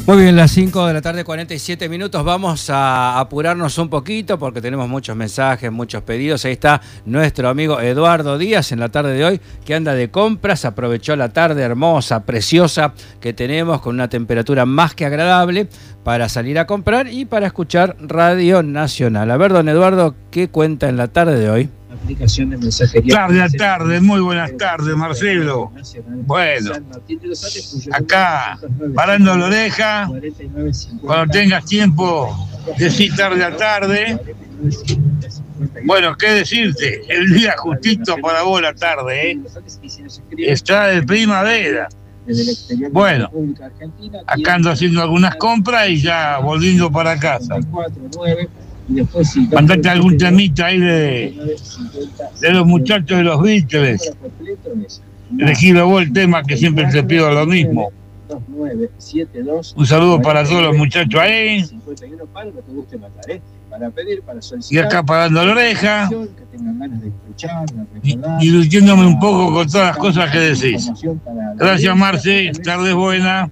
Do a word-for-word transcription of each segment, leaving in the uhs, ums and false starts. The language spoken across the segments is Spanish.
Muy bien, las cinco de la tarde, cuarenta y siete minutos. Vamos a apurarnos un poquito porque tenemos muchos mensajes, muchos pedidos. Ahí está nuestro amigo Eduardo Díaz en la tarde de hoy, que anda de compras. Aprovechó la tarde hermosa, preciosa que tenemos, con una temperatura más que agradable, para salir a comprar y para escuchar Radio Nacional. A ver, don Eduardo, ¿qué cuenta en la tarde de hoy? Aplicación de mensajería. Tarde a tarde, muy buenas tardes, Marcelo. Bueno, acá, parando la oreja, cuando tengas tiempo, decís tarde a tarde. Bueno, ¿qué decirte? El día justito para vos la tarde, ¿eh? Está de primavera. Bueno, acá ando haciendo algunas compras y ya volviendo para casa. Mandate algún temita ahí de, de los muchachos de los Beatles. Elegilo vos el tema, que siempre te pido lo mismo. Un saludo para todos los muchachos ahí. Y acá parando la oreja y divirtiéndome un poco con todas las cosas que decís. Gracias, Marce, tarde buena.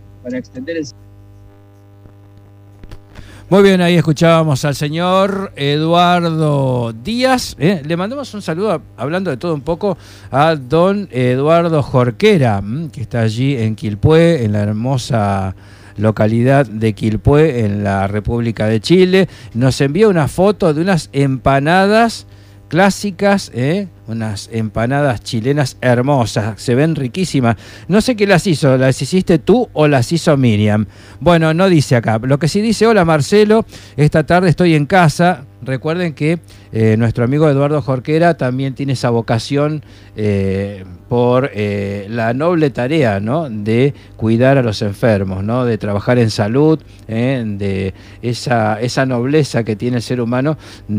Muy bien, ahí escuchábamos al señor Eduardo Díaz. ¿eh? Le mandamos un saludo, hablando de todo un poco, a don Eduardo Jorquera, que está allí en Quilpué, en la hermosa localidad de Quilpué, en la República de Chile. Nos envía una foto de unas empanadas clásicas, ¿eh? unas empanadas chilenas hermosas, se ven riquísimas. No sé qué las hizo, ¿las hiciste tú o las hizo Miriam? Bueno, no dice acá. Lo que sí dice: hola Marcelo, esta tarde estoy en casa. Recuerden que eh, nuestro amigo Eduardo Jorquera también tiene esa vocación eh, por eh, la noble tarea, ¿no?, de cuidar a los enfermos, ¿no?, de trabajar en salud, eh, de esa, esa nobleza que tiene el ser humano,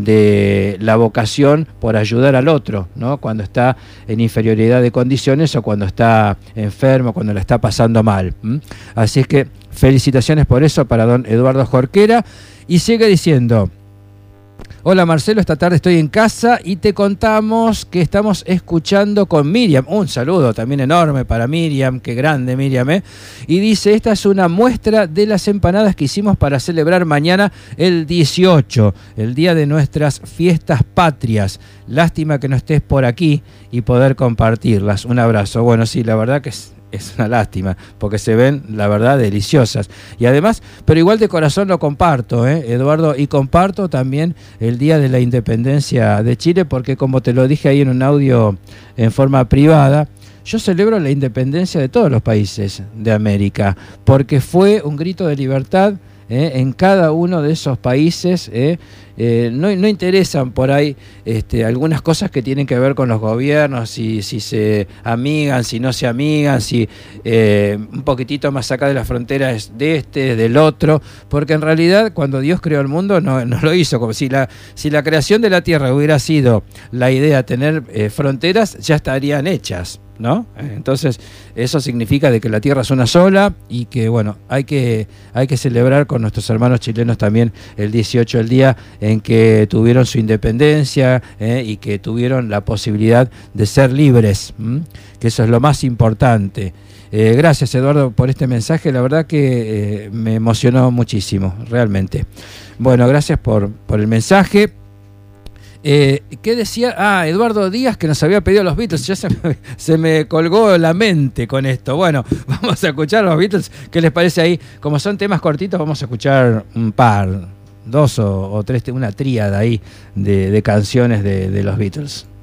de la vocación por ayudar al otro, ¿no?, cuando está en inferioridad de condiciones o cuando está enfermo, cuando la está pasando mal. ¿Mm? Así es que felicitaciones por eso para don Eduardo Jorquera. Y sigue diciendo: hola Marcelo, esta tarde estoy en casa y te contamos que estamos escuchando con Miriam. Un saludo también enorme para Miriam, qué grande Miriam, ¿eh? Y dice: esta es una muestra de las empanadas que hicimos para celebrar mañana el dieciocho, el día de nuestras fiestas patrias. Lástima que no estés por aquí y poder compartirlas. Un abrazo. Bueno, sí, la verdad que es... es una lástima, porque se ven, la verdad, deliciosas. Y además, pero igual de corazón lo comparto, ¿eh, Eduardo? Y comparto también el Día de la Independencia de Chile, porque como te lo dije ahí en un audio en forma privada, yo celebro la independencia de todos los países de América, porque fue un grito de libertad ¿eh? en cada uno de esos países. ¿eh? Eh, no, no interesan por ahí este, algunas cosas que tienen que ver con los gobiernos, si, si se amigan, si no se amigan, si eh, un poquitito más acá de la frontera es de este, del otro, porque en realidad cuando Dios creó el mundo no, no lo hizo como si la, si la creación de la tierra hubiera sido la idea de tener eh, fronteras, ya estarían hechas, ¿no? Entonces eso significa de que la tierra es una sola y que bueno, hay que, hay que celebrar con nuestros hermanos chilenos también el dieciocho, el día en que tuvieron su independencia eh, y que tuvieron la posibilidad de ser libres, ¿m? que eso es lo más importante. Eh, gracias Eduardo por este mensaje, la verdad que eh, me emocionó muchísimo, realmente. Bueno, gracias por, por el mensaje. Eh, ¿Qué decía? Ah, Eduardo Díaz, que nos había pedido los Beatles. Ya se me, se me colgó la mente con esto. Bueno, vamos a escuchar los Beatles. ¿Qué les parece ahí? Como son temas cortitos, vamos a escuchar un par, dos o, o tres, una tríada ahí de, de canciones de, de los Beatles.